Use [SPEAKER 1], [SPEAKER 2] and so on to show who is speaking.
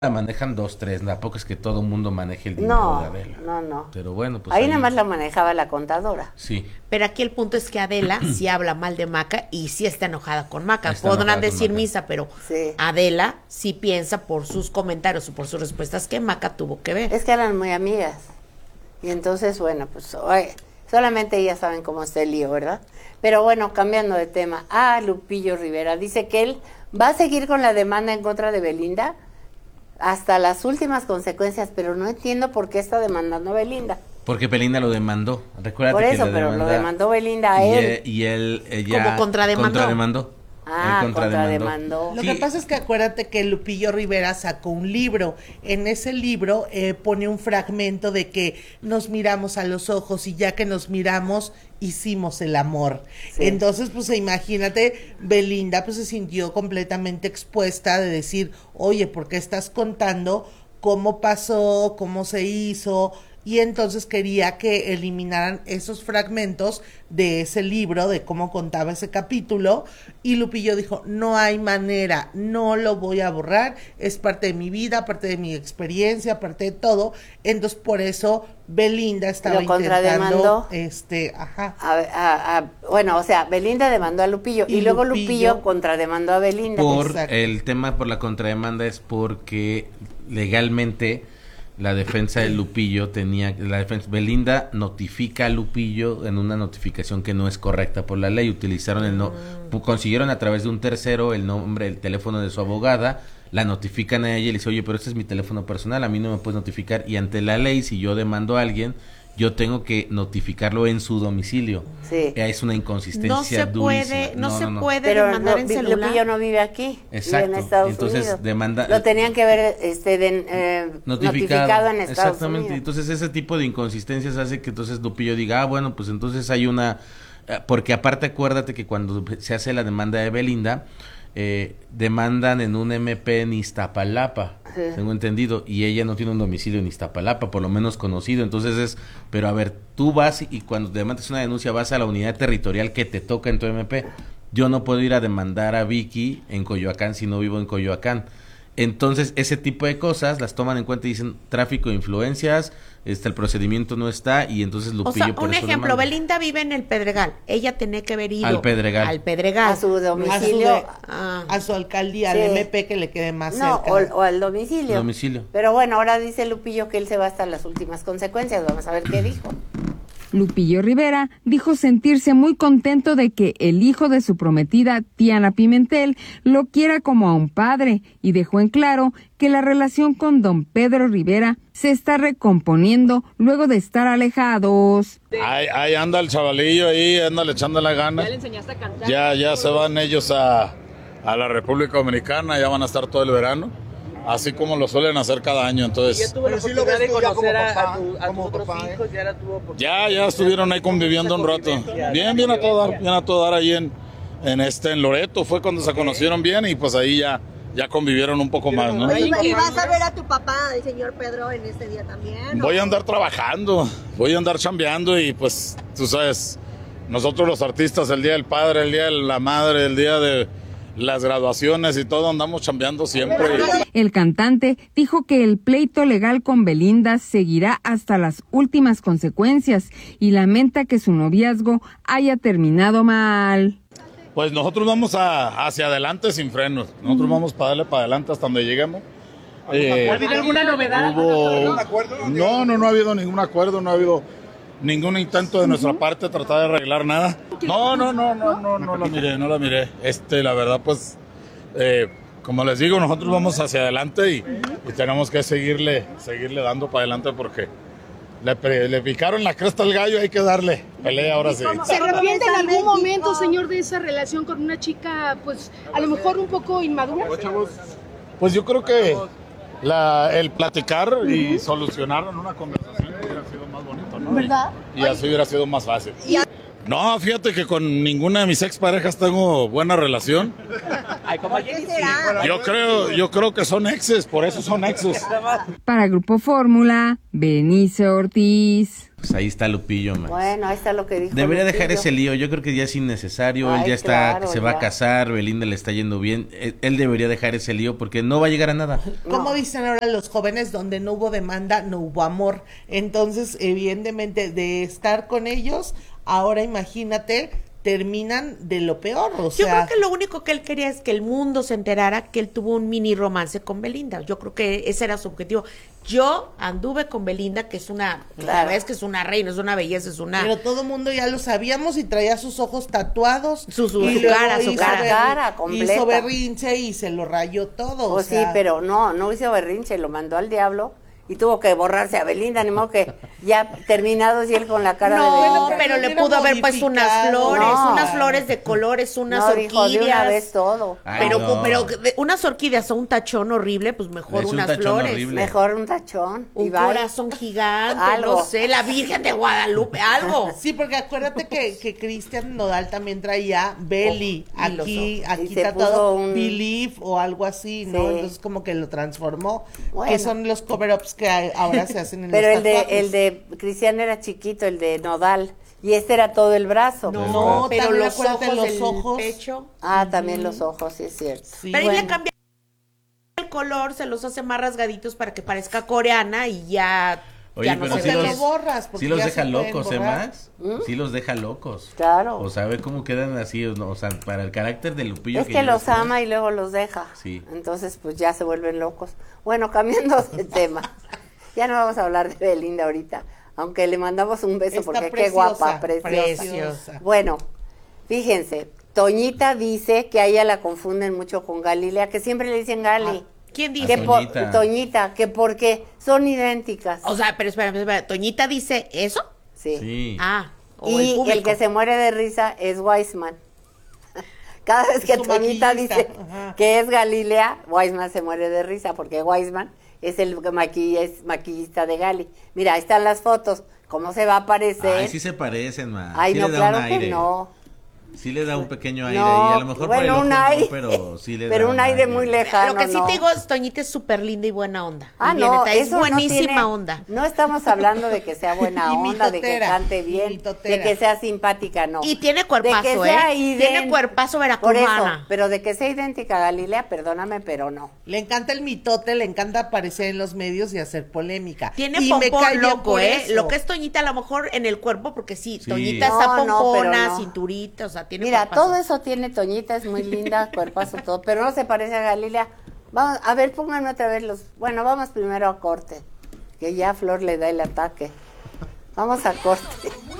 [SPEAKER 1] la manejan dos, tres, tampoco es que todo el mundo maneje el dinero de Adela.
[SPEAKER 2] No.
[SPEAKER 1] Pero bueno, pues
[SPEAKER 2] ahí nada más la manejaba la contadora.
[SPEAKER 1] Sí.
[SPEAKER 3] Pero aquí el punto es que Adela sí habla mal de Maca y sí está enojada con Maca.
[SPEAKER 1] Está
[SPEAKER 3] Podrán
[SPEAKER 1] enojada con
[SPEAKER 3] decir
[SPEAKER 1] Maca.
[SPEAKER 3] misa, pero
[SPEAKER 2] Sí.
[SPEAKER 3] Adela sí piensa por sus comentarios o por sus respuestas que Maca tuvo que ver.
[SPEAKER 2] Es que eran muy amigas. Y entonces, bueno, pues solamente ellas saben cómo está el lío, ¿verdad? Pero bueno, cambiando de tema. Lupillo Rivera dice que él va a seguir con la demanda en contra de Belinda hasta las últimas consecuencias, pero no entiendo por qué está demandando a Belinda.
[SPEAKER 1] Porque Belinda lo demandó. Recuérdate
[SPEAKER 2] Por eso,
[SPEAKER 1] que
[SPEAKER 2] pero lo demandó Belinda a él.
[SPEAKER 1] Y él ya
[SPEAKER 3] Como contrademandó.
[SPEAKER 1] Él
[SPEAKER 2] Contrademandó.
[SPEAKER 4] Lo que pasa es que acuérdate que Lupillo Rivera sacó un libro. En ese libro pone un fragmento de que nos miramos a los ojos y ya que nos miramos, hicimos el amor.
[SPEAKER 2] Sí.
[SPEAKER 4] Entonces, pues imagínate, Belinda pues se sintió completamente expuesta de decir, oye, ¿por qué estás contando cómo pasó, cómo se hizo? Y entonces quería que eliminaran esos fragmentos de ese libro, de cómo contaba ese capítulo, y Lupillo dijo, no hay manera, no lo voy a borrar, es parte de mi vida, parte de mi experiencia, parte de todo. Entonces por eso Belinda estaba
[SPEAKER 2] contrademandó.
[SPEAKER 4] intentando,
[SPEAKER 2] bueno, o sea, Belinda demandó a Lupillo y luego Lupillo contrademandó a Belinda.
[SPEAKER 1] Exacto. El tema por la contrademanda es porque legalmente la defensa de Lupillo Belinda notifica a Lupillo en una notificación que no es correcta por la ley. Consiguieron a través de un tercero el nombre, el teléfono de su abogada, la notifican a ella y le dice, oye, pero este es mi teléfono personal, a mí no me puedes notificar. Y ante la ley, si yo demando a alguien, yo tengo que notificarlo en su domicilio.
[SPEAKER 2] Sí.
[SPEAKER 1] Es una inconsistencia
[SPEAKER 3] No se puede
[SPEAKER 2] pero
[SPEAKER 3] demandar en celular.
[SPEAKER 2] Lupillo no vive aquí,
[SPEAKER 1] Exacto.
[SPEAKER 2] vive en Estados
[SPEAKER 1] Entonces,
[SPEAKER 2] Unidos.
[SPEAKER 1] demanda.
[SPEAKER 2] Lo tenían que ver notificado en Estados
[SPEAKER 1] Exactamente.
[SPEAKER 2] Unidos.
[SPEAKER 1] Entonces ese tipo de inconsistencias hace que entonces Lupillo diga, bueno, pues entonces hay una... Porque aparte acuérdate que cuando se hace la demanda de Belinda, demandan en un MP en Iztapalapa, tengo entendido, y ella no tiene un domicilio en Iztapalapa, por lo menos conocido. Entonces pero a ver, tú vas y cuando demandas una denuncia vas a la unidad territorial que te toca en tu MP. Yo no puedo ir a demandar a Vicky en Coyoacán si no vivo en Coyoacán. Entonces ese tipo de cosas las toman en cuenta y dicen tráfico de influencias, el procedimiento no está, y entonces Lupillo por
[SPEAKER 3] un
[SPEAKER 1] eso
[SPEAKER 3] ejemplo,
[SPEAKER 1] demanda.
[SPEAKER 3] Belinda vive en el Pedregal, ella tenía que haber ido
[SPEAKER 1] Al Pedregal,
[SPEAKER 2] a su domicilio,
[SPEAKER 4] a su alcaldía,
[SPEAKER 2] Sí.
[SPEAKER 4] al MP que le quede más
[SPEAKER 2] no,
[SPEAKER 4] cerca.
[SPEAKER 2] o al domicilio. Pero bueno, ahora dice Lupillo que él se va hasta las últimas consecuencias. Vamos a ver qué dijo.
[SPEAKER 5] Lupillo Rivera dijo sentirse muy contento de que el hijo de su prometida, Tiana Pimentel, lo quiera como a un padre, y dejó en claro que la relación con don Pedro Rivera se está recomponiendo luego de estar alejados.
[SPEAKER 6] Ahí anda el chavalillo, ahí anda le echando la gana.
[SPEAKER 7] ¿Ya le enseñaste a cantar?
[SPEAKER 6] Ya se van ellos a la República Dominicana, ya van a estar todo el verano, así como lo suelen hacer cada año. Entonces,
[SPEAKER 7] ¿Ya tuvo la oportunidad de conocer a tus otros hijos? ¿Ya la tuvo oportunidad?
[SPEAKER 6] ya estuvieron ahí conviviendo un rato. Bien a todo dar ahí en Loreto, fue cuando se conocieron bien y pues ahí ya convivieron un poco más, ¿no?
[SPEAKER 7] ¿Y vas a ver a tu papá, el señor Pedro, en este día también?
[SPEAKER 6] Voy a andar trabajando, voy a andar chambeando y pues tú sabes, nosotros los artistas, el día del padre, el día de la madre, el día de las graduaciones y todo, andamos chambeando siempre.
[SPEAKER 5] El cantante dijo que el pleito legal con Belinda seguirá hasta las últimas consecuencias y lamenta que su noviazgo haya terminado mal.
[SPEAKER 6] Pues nosotros vamos hacia adelante sin frenos, nosotros vamos para darle para adelante hasta donde lleguemos.
[SPEAKER 7] ¿Ha habido alguna novedad?
[SPEAKER 6] No ha habido ningún acuerdo, no ha habido ningún intento de nuestra parte de tratar de arreglar nada. No la miré. La verdad, pues, como les digo, nosotros vamos hacia adelante y tenemos que seguirle dando para adelante porque le picaron la cresta al gallo, hay que darle pelea ahora sí.
[SPEAKER 8] ¿Se arrepiente en algún momento, señor, de esa relación con una chica, pues, a lo mejor un poco inmadura?
[SPEAKER 6] Pues yo creo que el platicar y solucionar en una conversación hubiera sido más bonito, ¿no?
[SPEAKER 8] ¿Verdad?
[SPEAKER 6] Y así hubiera sido más fácil. No, fíjate que con ninguna de mis exparejas tengo buena relación.
[SPEAKER 7] Ay, como
[SPEAKER 2] ¿Por qué
[SPEAKER 7] Jenny,
[SPEAKER 2] será?
[SPEAKER 6] Yo creo que son exes, por eso son exes.
[SPEAKER 5] Para Grupo Fórmula, Benice Ortiz.
[SPEAKER 1] Pues ahí está Lupillo, man.
[SPEAKER 2] Bueno, ahí está lo que dijo
[SPEAKER 1] Debería
[SPEAKER 2] Lupillo.
[SPEAKER 1] dejar ese lío, yo creo que ya es innecesario, él
[SPEAKER 2] Ay,
[SPEAKER 1] ya está,
[SPEAKER 2] claro,
[SPEAKER 1] se va
[SPEAKER 2] ya.
[SPEAKER 1] a casar, Belinda le está yendo bien, él debería dejar ese lío porque no va a llegar a nada.
[SPEAKER 4] Como dicen ahora los jóvenes, donde no hubo demanda, no hubo amor. Entonces, evidentemente, de estar con ellos, ahora imagínate, terminan de lo peor, o
[SPEAKER 3] Yo
[SPEAKER 4] sea...
[SPEAKER 3] creo que lo único que él quería es que el mundo se enterara que él tuvo un mini romance con Belinda. Yo creo que ese era su objetivo. Yo anduve con Belinda, que es una, la
[SPEAKER 2] Claro.
[SPEAKER 3] verdad es que es una reina, es una belleza, es una...
[SPEAKER 4] Pero todo el mundo ya lo sabíamos y traía sus ojos tatuados.
[SPEAKER 3] Su
[SPEAKER 4] y
[SPEAKER 3] cara,
[SPEAKER 4] luego
[SPEAKER 3] su
[SPEAKER 4] hizo
[SPEAKER 3] cara.
[SPEAKER 2] Cara completa.
[SPEAKER 4] Hizo berrinche y se lo rayó todo.
[SPEAKER 2] Pues
[SPEAKER 4] o sea,
[SPEAKER 2] sí, pero no hizo berrinche, lo mandó al diablo y tuvo que borrarse a Belinda, ni modo que ya terminados y él con la cara de
[SPEAKER 3] No,
[SPEAKER 2] Belinda.
[SPEAKER 3] pero le
[SPEAKER 4] hubiera
[SPEAKER 3] pudo haber puesto unas
[SPEAKER 4] modificado.
[SPEAKER 3] flores,
[SPEAKER 2] No.
[SPEAKER 3] unas flores de colores, unas
[SPEAKER 2] no, dijo de una vez
[SPEAKER 3] orquídeas.
[SPEAKER 2] todo.
[SPEAKER 1] Ay,
[SPEAKER 3] Pero,
[SPEAKER 1] no.
[SPEAKER 3] pero unas orquídeas o un tachón horrible, pues mejor
[SPEAKER 1] Es un
[SPEAKER 3] unas
[SPEAKER 1] tachón
[SPEAKER 3] flores.
[SPEAKER 1] horrible.
[SPEAKER 2] Mejor un tachón. y
[SPEAKER 3] Un
[SPEAKER 2] bye.
[SPEAKER 3] corazón gigante,
[SPEAKER 2] Algo.
[SPEAKER 3] no sé, la Virgen de Guadalupe, algo.
[SPEAKER 4] Sí, porque acuérdate que Cristian Nodal también traía Belly,
[SPEAKER 3] Oh, y los
[SPEAKER 4] aquí
[SPEAKER 2] Y se
[SPEAKER 4] tatuado
[SPEAKER 2] puso un-
[SPEAKER 4] Believe o algo así, ¿no?
[SPEAKER 2] Sí.
[SPEAKER 4] Entonces como que lo transformó,
[SPEAKER 2] Bueno.
[SPEAKER 4] que son los cover-ups que ahora se hacen en
[SPEAKER 2] Pero
[SPEAKER 4] los
[SPEAKER 2] el de
[SPEAKER 4] tatuajes.
[SPEAKER 2] Cristian era chiquito, el de Nodal, y este era todo el brazo.
[SPEAKER 4] No,
[SPEAKER 3] pero
[SPEAKER 4] también
[SPEAKER 3] los
[SPEAKER 4] acuérdate
[SPEAKER 3] ojos,
[SPEAKER 4] los
[SPEAKER 3] el
[SPEAKER 4] ojos.
[SPEAKER 3] pecho.
[SPEAKER 2] Ah, también los ojos, sí es cierto.
[SPEAKER 4] Sí.
[SPEAKER 3] Pero ahí
[SPEAKER 2] Bueno.
[SPEAKER 3] le cambia el color, se los hace más rasgaditos para que parezca coreana y ya,
[SPEAKER 1] Oye,
[SPEAKER 3] ya no
[SPEAKER 1] pero
[SPEAKER 3] se
[SPEAKER 1] sí
[SPEAKER 3] ve.
[SPEAKER 4] te
[SPEAKER 1] los,
[SPEAKER 4] lo borras, porque
[SPEAKER 1] sí los
[SPEAKER 4] ya
[SPEAKER 1] deja
[SPEAKER 4] se pueden
[SPEAKER 1] locos,
[SPEAKER 4] borrar.
[SPEAKER 1] Max? Sí los deja locos.
[SPEAKER 2] Claro.
[SPEAKER 1] O sea, ve cómo quedan así, o sea, para el carácter de Lupillo.
[SPEAKER 2] Es que
[SPEAKER 1] yo
[SPEAKER 2] los
[SPEAKER 1] creo-
[SPEAKER 2] ama y luego los deja.
[SPEAKER 1] Sí.
[SPEAKER 2] Entonces, pues ya se vuelven locos. Bueno, cambiando de tema. Ya no vamos a hablar de Belinda ahorita. Aunque le mandamos un beso
[SPEAKER 4] Está
[SPEAKER 2] porque qué
[SPEAKER 4] preciosa,
[SPEAKER 2] guapa, preciosa.
[SPEAKER 4] preciosa.
[SPEAKER 2] Bueno, fíjense, Toñita dice que a ella la confunden mucho con Galilea, que siempre le dicen Gali.
[SPEAKER 3] ¿Quién
[SPEAKER 2] Que
[SPEAKER 3] dice?
[SPEAKER 1] Toñita.
[SPEAKER 2] Toñita, que porque son idénticas.
[SPEAKER 3] O sea, pero espera, ¿Toñita dice eso?
[SPEAKER 2] Sí.
[SPEAKER 1] Sí.
[SPEAKER 3] Ah, o
[SPEAKER 2] Y
[SPEAKER 3] público.
[SPEAKER 2] el que se muere de risa es Weisman. Cada vez que
[SPEAKER 4] Su
[SPEAKER 2] Toñita
[SPEAKER 4] maquillista,
[SPEAKER 2] dice
[SPEAKER 4] ajá.
[SPEAKER 2] que es Galilea, Weisman se muere de risa porque Weisman es el es maquillista de Gali. Mira, ahí están las fotos. ¿Cómo se va a parecer?
[SPEAKER 1] Ay, sí se parecen, man.
[SPEAKER 2] Ay,
[SPEAKER 1] Sí
[SPEAKER 2] no,
[SPEAKER 1] le da
[SPEAKER 2] claro
[SPEAKER 1] un aire.
[SPEAKER 2] que no.
[SPEAKER 1] Sí le da un pequeño aire
[SPEAKER 2] No,
[SPEAKER 1] y a lo mejor por
[SPEAKER 2] bueno,
[SPEAKER 1] el ojo
[SPEAKER 2] un
[SPEAKER 1] no,
[SPEAKER 2] aire,
[SPEAKER 1] pero sí le
[SPEAKER 2] pero
[SPEAKER 1] da
[SPEAKER 2] un aire muy lejano.
[SPEAKER 3] Lo que sí
[SPEAKER 2] no.
[SPEAKER 3] te digo es Toñita es súper linda y buena onda.
[SPEAKER 2] Ah,
[SPEAKER 3] Y bien
[SPEAKER 2] no,
[SPEAKER 3] neta, es
[SPEAKER 2] eso
[SPEAKER 3] buenísima
[SPEAKER 2] no tiene,
[SPEAKER 3] onda.
[SPEAKER 2] No estamos hablando de que sea buena
[SPEAKER 4] Y
[SPEAKER 2] onda, de que
[SPEAKER 4] mitotera,
[SPEAKER 2] cante
[SPEAKER 4] y
[SPEAKER 2] bien, de
[SPEAKER 4] mitotera.
[SPEAKER 2] que sea simpática, no.
[SPEAKER 3] Y tiene cuerpazo,
[SPEAKER 2] De que sea
[SPEAKER 3] Tiene cuerpazo
[SPEAKER 2] Por
[SPEAKER 3] veracruzana.
[SPEAKER 2] eso, pero de que sea idéntica a Galilea, perdóname, pero no.
[SPEAKER 4] Le encanta el mitote, le encanta aparecer en los medios y hacer polémica.
[SPEAKER 3] Tiene
[SPEAKER 4] Y me cae
[SPEAKER 3] pompón
[SPEAKER 4] bien
[SPEAKER 3] loco,
[SPEAKER 4] por
[SPEAKER 3] ¿eh?
[SPEAKER 4] eso.
[SPEAKER 3] Lo que es Toñita a lo mejor en el cuerpo, porque sí,
[SPEAKER 1] Sí.
[SPEAKER 3] Toñita
[SPEAKER 2] No,
[SPEAKER 3] está
[SPEAKER 2] no,
[SPEAKER 3] pompona,
[SPEAKER 2] pero no.
[SPEAKER 3] cinturita, o sea, tiene
[SPEAKER 2] Mira,
[SPEAKER 3] cuerpazo.
[SPEAKER 2] todo eso tiene Toñita, es muy linda, cuerpazo, todo, pero no se parece a Galilea. Vamos, a ver, pónganme otra vez los... Bueno, vamos primero a corte, que ya Flor le da el ataque. Vamos a corte.